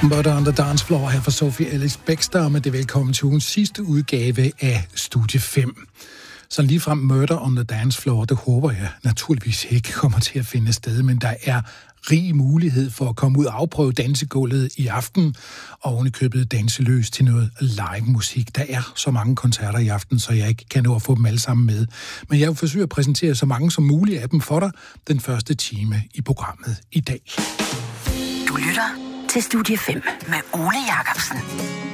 Murder on the Dance Floor her fra Sophie Ellis-Bextor, med det velkommen til ugens sidste udgave af Studie 5. Så ligefrem Murder on the Dance Floor, det håber jeg naturligvis ikke kommer til at finde sted, men der er rig mulighed for at komme ud og afprøve dansegulvet i aften, og ovenikøbet danse løs til noget live musik. Der er så mange koncerter i aften, så jeg ikke kan nå at få dem alle sammen med. Men jeg vil forsøge at præsentere så mange som muligt af dem for dig den første time i programmet i dag. Du lytter til Studie 5 med Ole Jacobsen.